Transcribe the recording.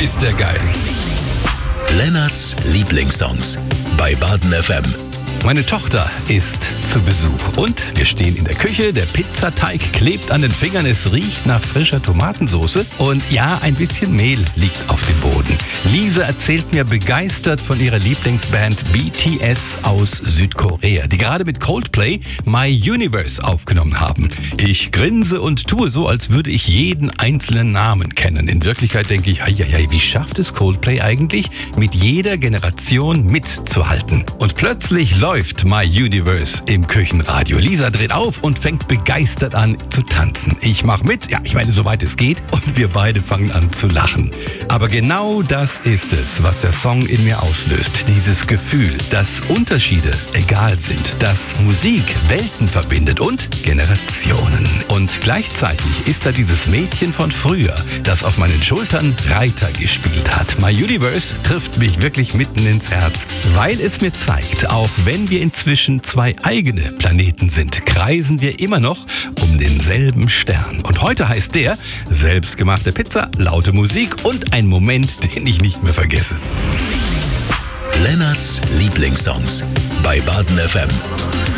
ist der geil. Lennarts Lieblingssongs bei Baden FM. Meine Tochter ist zu Besuch und wir stehen in der Küche. Der Pizzateig klebt an den Fingern. Es riecht nach frischer Tomatensauce und ja, ein bisschen Mehl liegt auf dem Boden. Lisa erzählt mir begeistert von ihrer Lieblingsband BTS aus Südkorea, die gerade mit Coldplay My Universe aufgenommen haben. Ich grinse und tue so, als würde ich jeden einzelnen Namen kennen. In Wirklichkeit denke ich, wie schafft es Coldplay eigentlich, mit jeder Generation mitzuhalten? Und plötzlich läuft My Universe im Küchenradio. Lisa dreht auf und fängt begeistert an zu tanzen. Ich mache mit, soweit es geht, und wir beide fangen an zu lachen. Aber genau das ist es, was der Song in mir auslöst. Dieses Gefühl, dass Unterschiede egal sind, dass Musik Welten verbindet und Generationen. Und gleichzeitig ist da dieses Mädchen von früher, das auf meinen Schultern Reiter gespielt hat. My Universe trifft mich wirklich mitten ins Herz, weil es mir zeigt, auch wenn wir inzwischen zwei eigene Planeten sind, kreisen wir immer noch um denselben Stern. Und heute heißt der selbstgemachte Pizza, laute Musik und ein Moment, den ich nicht mehr vergesse. Lennarts Lieblingssongs bei Baden FM.